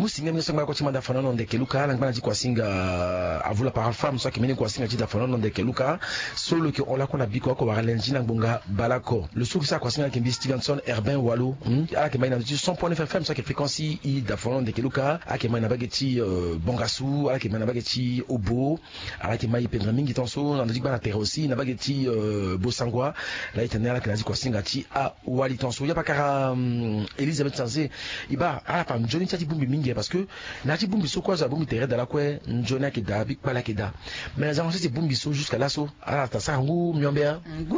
musinga mimi sanga kwa chimanda fanano ndeke luka la ngana kwa singa avula par femme soit kimene kwa singa chida fanano ndeke luka solo que on la kona biko ko balenji na bonga balako le souk ça kwa singa kimbi Stevenson Herbin Wallo ala ke maina 100.9 FM soit que fréquence i da fanano ndeke luka ake maina bageti bongasu ala ke maina bageti obo ala ke mai pendra mingi tonso na ndiki bana terre aussi na bageti bosangwa la itana la kana kwa singa ti a wali tonso ya bakara Elisabeth Sanzé iba ala pa Johnny Tati Bumbi mingi parce que Nati Bumbi so quoi ça Bumbi terre de la quoi Johnny qui da big pala qui da mais les avancées c'est Bumbi so jusqu'à là so ala ta ça ngu myombe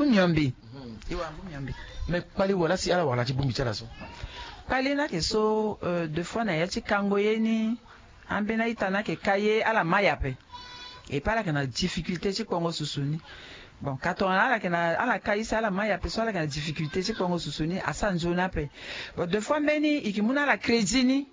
iwa ngu myombe mais pali wala si ala wala Nati Bumbi tala so pali na ke so deux fois na yati kango yeni ambena itana ke kaye ala mayape et pas là qu'on a difficulté chez Congo Susuni. Bon, quand on a la kaisa la maya personne qui a difficulté chez Congo Susuni à Sanjona pe. Bon, deux fois meni ikimuna la crédini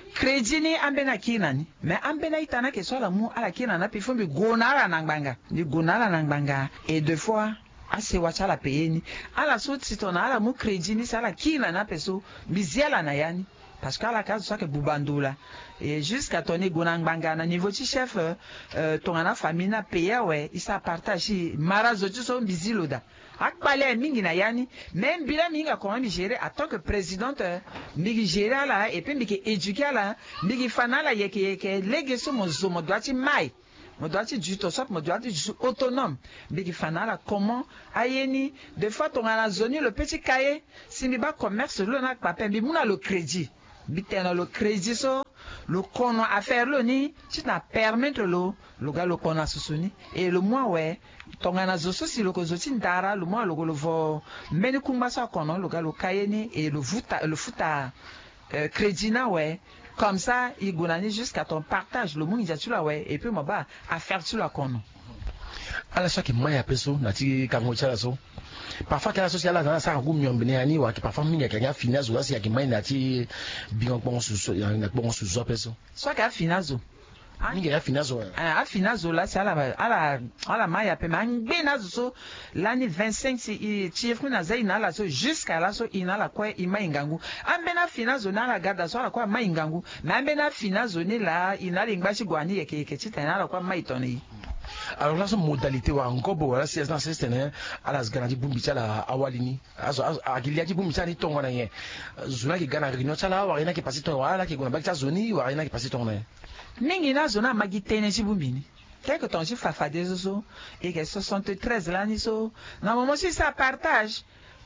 ambena kinani. Mais ambena itana ke soit la mu ala kinana pe fo mi gonala nangbanga. Ni gonala nangbanga et deux fois assez wacha la payeni. Ala so titona ala mu crédini ça la kinana peso miziala na yani. Parce qu'à la case, ça que Boubandoula. Et jusqu'à ton égonangbanga, na niveau de chef, ton ana famille na payé, ouais, il s'est partagé. Marazotu son biziloda. Akpale mingi na yani, même bila minga comment mi gérer, en tant que présidente, mingi gérer là, et puis mingi éduquer là, mingi fana là, yeke légué mon zo, mon doiti mai. Mon doiti du tout, sauf mon doiti du autonome. Mingi fana là, comment, ayeni, des fois ton ana zone, le petit cahier, si mi ba commerce, l'on a pas mi mouna le crédit. Bitena le crédit so le kono affaire lo ni tu na permettre le gars le kono susuni et le mois ouais tongana zo so si le kozoti ndara le mois le vo meni kumba sa kono le gars le kayeni et le futa crédit na ouais comme ça il gonani jusqu'à ton partage le monde tu là ouais et puis moi ba affaire tu la kono ala chaque maya peso na ti kango chala so parfois quand la société là ça ngou myombene ani wa ki parfois minga kanya finazo là si ya ki mai na ti bingo bon so ya na bon so peso soit ka finazo minga ya finazo a finazo là c'est ala maya pe mangbe na so l'année 25 si chief na zai na la so jusqu'à là so ina la kwa ima ingangu ambe na finazo na la garda so la kwa mai ingangu mais ambe na finazo ni la ina lingba chi gwani yeke chita na la kwa mai toni. Alors là, son modalité wa ngobo wala si dans ce stade ala zgana bumbi chala awalini azo agilia ji bumbi chala tongo na ye zuna ki gana réunion chala wa ina ki passer ton wala ki gona bakcha zoni wa ina ki passer ton na ningi na zona magitene ji bumbi ni quelque temps je fafade zo et que 73 là ni so na moment si ça partage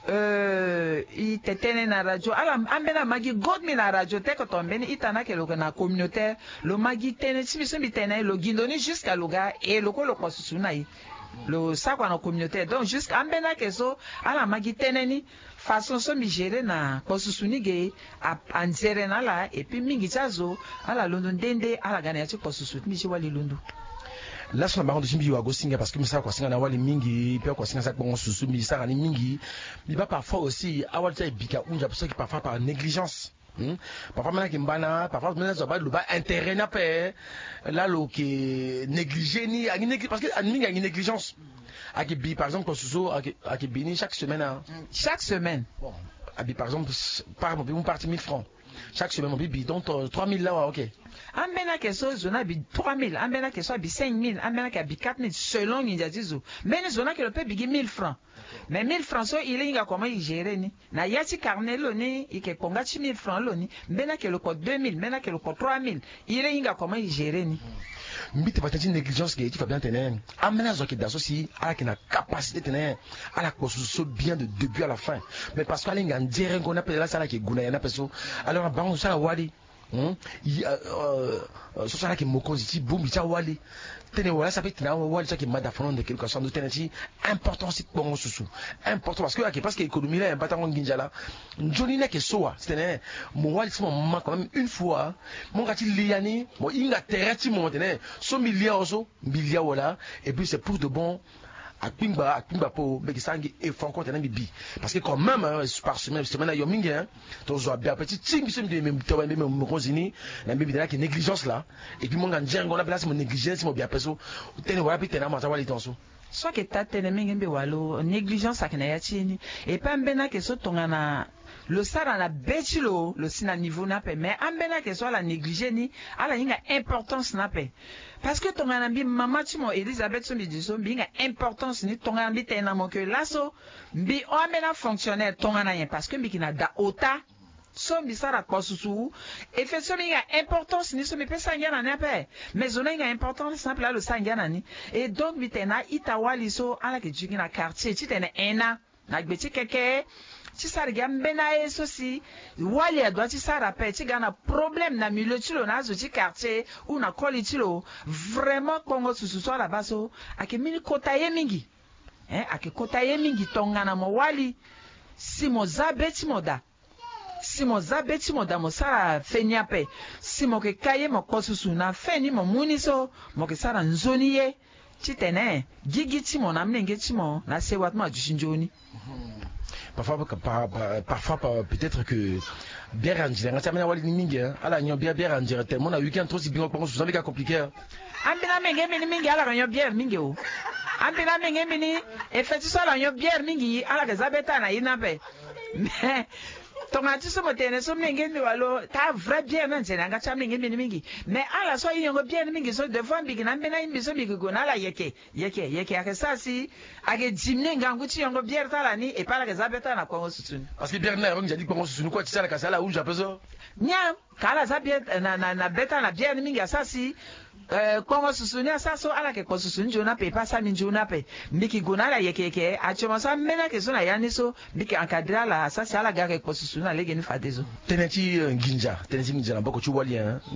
il t'éteint na radio ala ambena magi god mi na radio te ko tombeni itana ke lo na communautaire lo magi tene si mi tene lo gindoni jusqu'à loga et lo ko susuna yi lo sa kwa na communautaire donc jusqu'à ambena ke so ala magi tene ni façon so mi gérer na ko susuni ge anzere na la et puis mingi chazo ala londo ndende ala gana ya ko susuni mi shi wali londo. Là sur la baron de Jimbi wa gosinga parce que mi sa kwa singa na wali mingi pe kwa singa sa bon susu mi sa ni mingi mi ba parfois aussi awal ta bika unja pour ça qui parfois par négligence parfois maintenant qui mbana parfois maintenant ça va le bas intérêt na pe là lo qui négligé ni parce que mingi a une négligence a qui bi par exemple kwa susu a qui bini chaque semaine bon a bi par exemple par mon parti 1000 francs chaque semaine mon bibi donc 3000 là OK. Ambena ke so zona bi 3000, ambena ke so bi 5000, ambena ke bi 4000 selon Ninjazizo. Mais zona ke le peut bigi 1000 francs. Mais 1000 francs so il inga comment il gérer ni. Na yati carnet lo ni, ike ponga 1000 francs lo ni. Mbena ke le ko 2000, mbena ke le ko 3000. Il inga comment il gérer ni. Mbite patati négligence qui va bien tenir. Ambena zo ki daso si ala ki na capacité tenir ala ko so bien de début à la fin. Mais parce qu'ala inga ndire ngona pe la sala ki guna yana peso. Alors bango sala wali so ça là qui mokonzi boum ça wali tene wala ça peut tena wali ça qui m'a d'affaire de quelque chose tene ci important c'est bon sous important parce que économie là pas tant nginjala njoni na ke soa c'est mon wali c'est mon quand même une fois mon gati liani mon inga terati mon tene so milliard wala et puis c'est pour de bon akpimba po beki sangi et franco tena bibi parce que quand même par semaine yo mingi to zo bien petit ting bisem de même to même mo kozini na bibi na ki négligence là et puis mon nganjengo na place mon négligence mo bien peso tene wala bi tena ma wali tonso soit que tatene mingi mbe walo négligence akina ya chini et pas mbena ke so tongana le sara na betilo le sina niveau na pe mais ambena ke so la négliger ni ala inga importance na pe parce que tongana mbi mama chimo Elisabeth so mbi diso mbi inga importance ni tongana mbi tena mo que laso mbi o ambena fonctionnaire tongana yen parce que mbi kina da ota so mbi sara kosusu et fait so inga importance ni so mbi pe sangana na pe mais zona inga importance na pe la le sangana ni et donc mbi tena itawali so ala ke jiki na quartier ti tena ena na gbeti keke ti sara gambena eso si wali a doit ti sara pe ti gana problème na milieu ti lo na zo ti quartier ou na koli ti lo vraiment kongo susu so la baso ake mini kota ye mingi ake kota ye mingi tongana mo wali si mo zabe ti mo da si mo zabe ti mo da mo sara fenya pe si mo ke kaye mo kosusu na feni mo muni so mo ke sara nzoni ye ti tene gigi ti mo na mnenge ti mo na se wat ma jushinjoni. Parfois peut-être que bien ranger nga tamena wali mingi ala nyo bien ranger tellement na weekend trop si bingo pour ça c'est compliqué ambina menge mingi ala nyo bien mingi o ambina menge mini effet so la nyo bien mingi ala ke zabeta na inape mais tongati so motene so menge mi walo ta vrai bien na nzela nga cha menge mingi mais ala so yingo bien mingi so de fois mbigi na mbena imbi so mbigi go na la yeke ake sasi ake jimne ngangu ti yongo bien tala ni e pala ke zabeta na kongo susuni parce que bien na yongo jadi kongo susuni quoi ti sala ka sala unja peso nya kala zabet na beta na bien mingi asasi kongo susuni asaso ala ke ko susuni jona pe pasa min jona pe mbiki go na la yeke a choma sa mbena ke so na yani so mbiki encadrer la asasi ala ga ke ko susuni na lege ni fadezo teneti nginja na boko tu wali